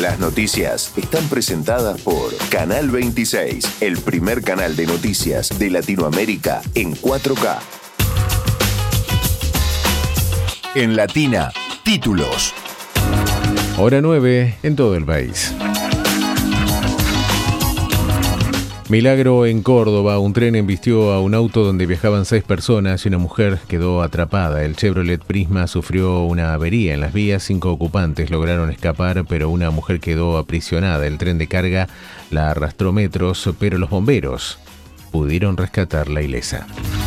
Las noticias están presentadas por Canal 26, el primer canal de noticias de Latinoamérica en 4K. En Latina, títulos. Hora 9 en todo el país. Milagro en Córdoba. Un tren embistió a un auto donde viajaban 6 personas y una mujer quedó atrapada. El Chevrolet Prisma sufrió una avería en las vías. 5 ocupantes lograron escapar, pero una mujer quedó aprisionada. El tren de carga la arrastró metros, pero los bomberos pudieron rescatarla ilesa.